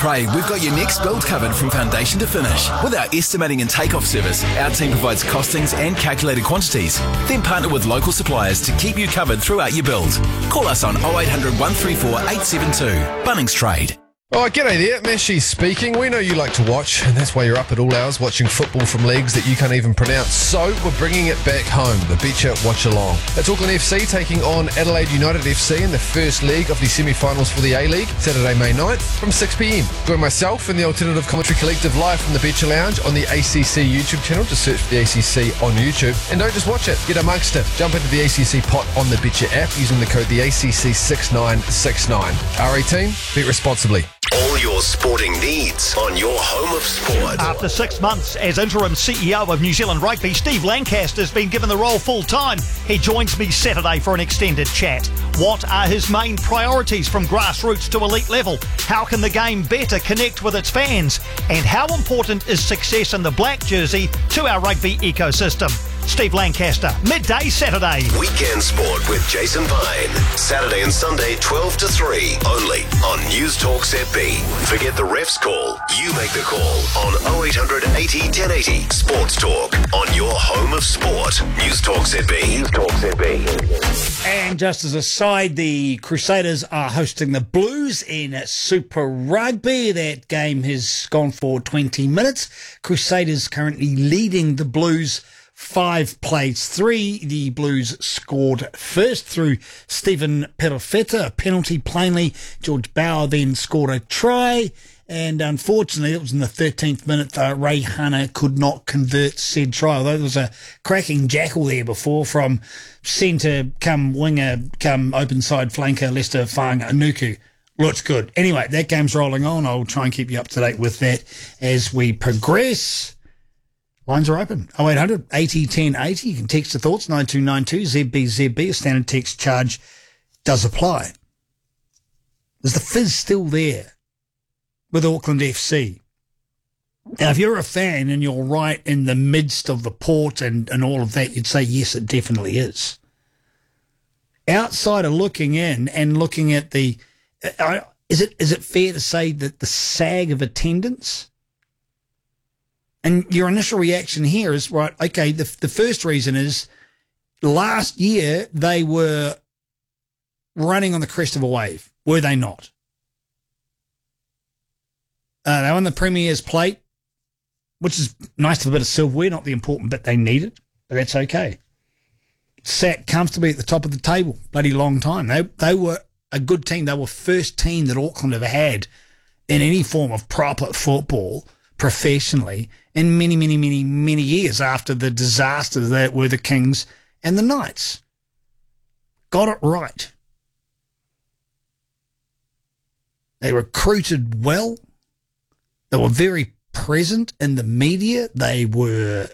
Trade, we've got your next build covered from foundation to finish. With our estimating and takeoff service, our team provides costings and calculated quantities. Then partner with local suppliers to keep you covered throughout your build. Call us on 0800 134 872. Bunnings Trade. Oh, g'day there, Mashi speaking. We know you like to watch, and that's why you're up at all hours watching football from leagues that you can't even pronounce. So we're bringing it back home, the Betcha Watch Along. It's Auckland FC taking on Adelaide United FC in the first leg of the semi-finals for the A-League, Saturday, May 9th from 6pm. Join myself and the Alternative Commentary Collective live from the Betcha Lounge on the ACC YouTube channel. Just search for the ACC on YouTube. And don't just watch it, get amongst it. Jump into the ACC pot on the Betcha app using the code TheACC6969. R18, bet responsibly. All your sporting needs on your home of sport. After 6 months as interim CEO of New Zealand Rugby, Steve Lancaster has been given the role full-time. He joins me Saturday for an extended chat. What are his main priorities from grassroots to elite level? How can the game better connect with its fans? And how important is success in the black jersey to our rugby ecosystem? Steve Lancaster, midday Saturday. Weekend Sport with Jason Pine. Saturday and Sunday, 12 to 3, only on News Talk ZB. Forget the ref's call. You make the call on 0800 80 1080. Sports Talk on your home of sport. News Talk ZB. News Talk ZB. And just as a side, the Crusaders are hosting the Blues in Super Rugby. That game has gone for 20 minutes. Crusaders currently leading the Blues 5-3. The Blues scored first through Stephen Perofeta, a penalty plainly. George Bauer then scored a try, and unfortunately it was in the 13th minute Ray Hunter could not convert said try, although there was a cracking jackal there before from centre come winger come open side flanker Lester Fa'anga'anuku. Looks good. Anyway, that game's rolling on. I'll try and keep you up to date with that as we progress. Lines are open. 0800 80 1080. You can text your thoughts, 9292 ZBZB. A standard text charge does apply. Is the fizz still there with Auckland FC? Now, if you're a fan and you're right in the midst of the port and all of that, you'd say, yes, it definitely is. Outside of looking in and looking at the... is it fair to say that the sag of attendance... And your initial reaction here is, right, okay, the first reason is last year they were running on the crest of a wave, were they not? They won the Premier's plate, which is nice to have a bit of silverware, not the important bit they needed, but that's okay. Sat comfortably at the top of the table, bloody long time. They were a good team. They were first team that Auckland have had in any form of proper football professionally in many, many, many, many years after the disasters that were the Kings and the Knights. Got it right. They recruited well. They were very present in the media. They were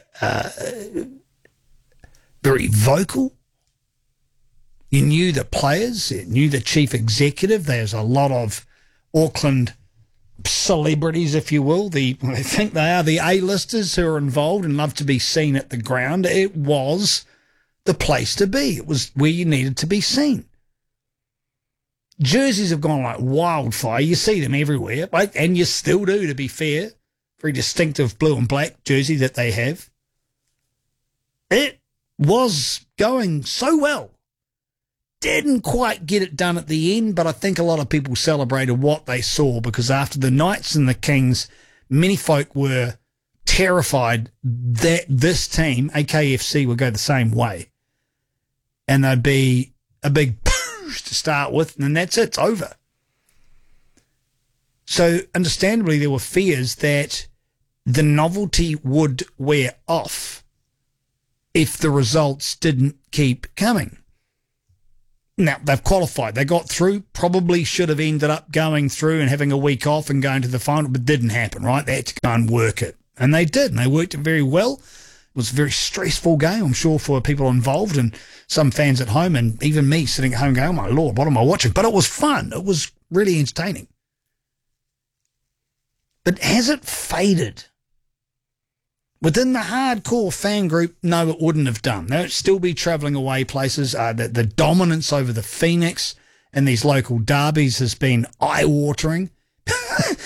very vocal. You knew the players, you knew the chief executive. There's a lot of Auckland celebrities, if you will. I think they are the A-listers who are involved and love to be seen at the ground. It was the place to be. It was where you needed to be seen. Jerseys have gone like wildfire. You see them everywhere, and you still do, to be fair. Very distinctive blue and black jersey that they have. It was going so well. Didn't quite get it done at the end, but I think a lot of people celebrated what they saw, because after the Knights and the Kings, many folk were terrified that this team, AKFC, would go the same way. And they'd be a big push to start with, and that's it, it's over. So understandably, there were fears that the novelty would wear off if the results didn't keep coming. Now, they've qualified. They got through, probably should have ended up going through and having a week off and going to the final, but didn't happen, right? They had to go and work it. And they did, and they worked it very well. It was a very stressful game, I'm sure, for people involved and some fans at home, and even me sitting at home going, oh my Lord, what am I watching? But it was fun. It was really entertaining. But has it faded? Within the hardcore fan group, no, it wouldn't have done. They'd still be travelling away places. The dominance over the Phoenix and these local derbies has been eye-watering.